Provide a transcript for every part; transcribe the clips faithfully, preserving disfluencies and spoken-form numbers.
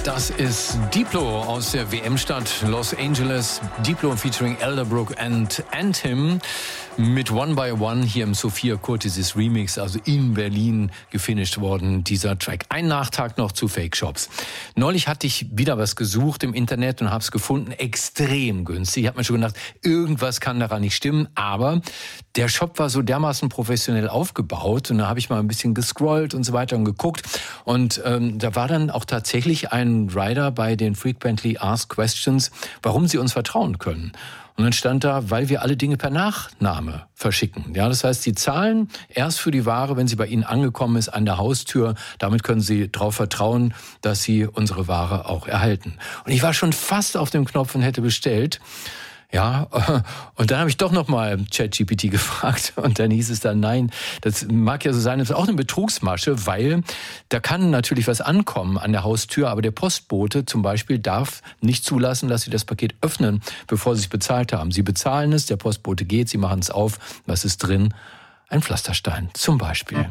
Das ist Diplo aus der W M-Stadt Los Angeles. Diplo featuring Elderbrook and Anthem mit One by One hier im Sophia Curtis Remix, also in Berlin gefinisht worden, dieser Track. Ein Nachtrag noch zu Fake Shops. Neulich hatte ich wieder was gesucht im Internet und habe es gefunden, extrem günstig. Ich habe mir schon gedacht, irgendwas kann daran nicht stimmen, aber der Shop war so dermaßen professionell aufgebaut und da habe ich mal ein bisschen gescrollt und so weiter und geguckt und ähm, da war dann auch tatsächlich ein Rider bei den Frequently Asked Questions, warum sie uns vertrauen können. Und dann stand da, weil wir alle Dinge per Nachname verschicken. Ja, das heißt, Sie zahlen erst für die Ware, wenn sie bei Ihnen angekommen ist, an der Haustür. Damit können Sie darauf vertrauen, dass Sie unsere Ware auch erhalten. Und ich war schon fast auf dem Knopf und hätte bestellt. Ja, und dann habe ich doch nochmal ChatGPT gefragt und dann hieß es dann, nein, das mag ja so sein, das ist auch eine Betrugsmasche, weil da kann natürlich was ankommen an der Haustür, aber der Postbote zum Beispiel darf nicht zulassen, dass Sie das Paket öffnen, bevor Sie es bezahlt haben. Sie bezahlen es, der Postbote geht, Sie machen es auf, was ist drin? Ein Pflasterstein zum Beispiel.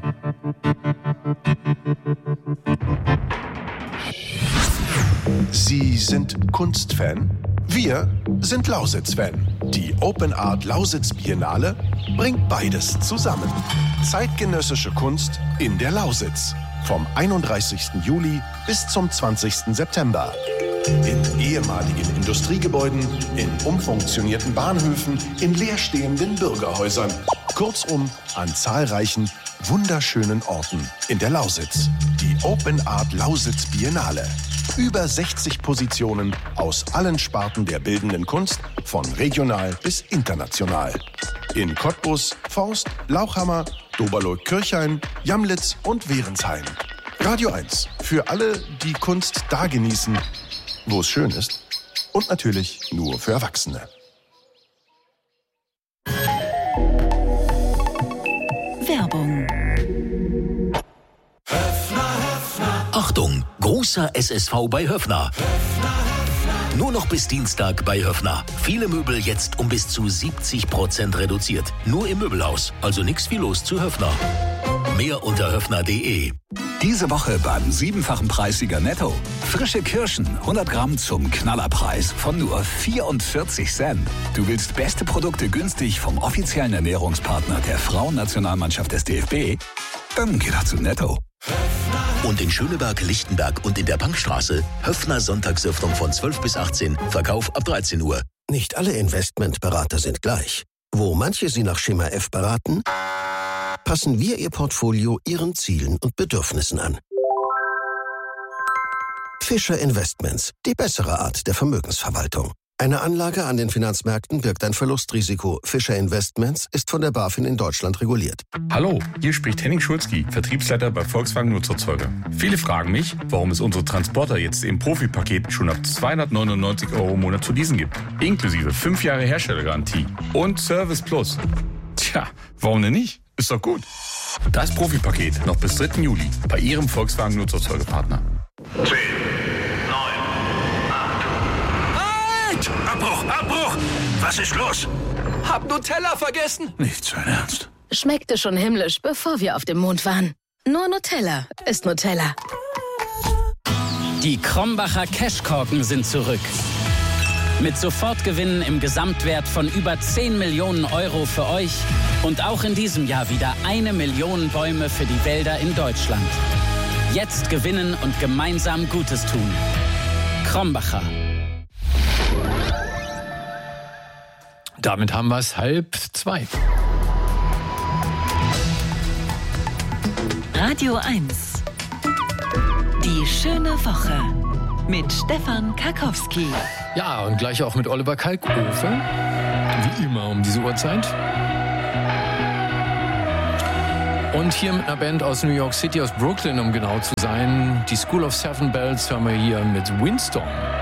Sie sind Kunstfan? Wir sind Lausitz-Fan. Die Open Art Lausitz Biennale bringt beides zusammen. Zeitgenössische Kunst in der Lausitz. Vom einunddreißigsten Juli bis zum zwanzigsten September. In ehemaligen Industriegebäuden, in umfunktionierten Bahnhöfen, in leerstehenden Bürgerhäusern. Kurzum, an zahlreichen, wunderschönen Orten in der Lausitz. Die Open Art Lausitz Biennale. Über sechzig Positionen aus allen Sparten der bildenden Kunst, von regional bis international. In Cottbus, Forst, Lauchhammer, Doberloh-Kirchhain, Jamlitz und Wehrensheim. Radio eins, für alle, die Kunst da genießen, wo es schön ist. Und natürlich nur für Erwachsene. Werbung. Achtung, großer S S V bei Höffner. Nur noch bis Dienstag bei Höffner. Viele Möbel jetzt um bis zu siebzig Prozent reduziert. Nur im Möbelhaus, also nix wie los zu Höffner. Mehr unter höffner punkt de. Diese Woche beim siebenfachen Preissieger Netto. Frische Kirschen, hundert Gramm zum Knallerpreis von nur vierundvierzig Cent. Du willst beste Produkte günstig vom offiziellen Ernährungspartner der Frauennationalmannschaft des D F B? Dann geh doch zu Netto. Und in Schöneberg, Lichtenberg und in der Bankstraße Höffner Sonntagsöffnung von zwölf bis achtzehn, Verkauf ab dreizehn Uhr. Nicht alle Investmentberater sind gleich. Wo manche Sie nach Schema F beraten, passen wir Ihr Portfolio Ihren Zielen und Bedürfnissen an. Fischer Investments, die bessere Art der Vermögensverwaltung. Eine Anlage an den Finanzmärkten birgt ein Verlustrisiko. Fischer Investments ist von der BaFin in Deutschland reguliert. Hallo, hier spricht Henning Schulzki, Vertriebsleiter bei Volkswagen Nutzerzeuger. Viele fragen mich, warum es unsere Transporter jetzt im Profi-Paket schon ab zweihundertneunundneunzig Euro im Monat zu leasen gibt. Inklusive fünf Jahre Herstellergarantie und Service Plus. Tja, warum denn nicht? Ist doch gut. Das Profi-Paket noch bis dritten Juli bei Ihrem Volkswagen Nutzerzeugerpartner. zehn, neun, acht. Halt! Abbruch, Abbruch! Was ist los? Hab Nutella vergessen. Nicht so ernst. Schmeckte schon himmlisch, bevor wir auf dem Mond waren. Nur Nutella ist Nutella. Die Krombacher Cashkorken sind zurück. Mit Sofortgewinnen im Gesamtwert von über zehn Millionen Euro für euch und auch in diesem Jahr wieder eine Million Bäume für die Wälder in Deutschland. Jetzt gewinnen und gemeinsam Gutes tun. Krombacher. Damit haben wir es halb zwei. Radio eins. Die schöne Woche mit Stefan Karkowski. Ja, und gleich auch mit Oliver Kalkofe. Wie immer um diese Uhrzeit. Und hier mit einer Band aus New York City, aus Brooklyn, um genau zu sein. Die School of Seven Bells hören wir hier mit Windstorm.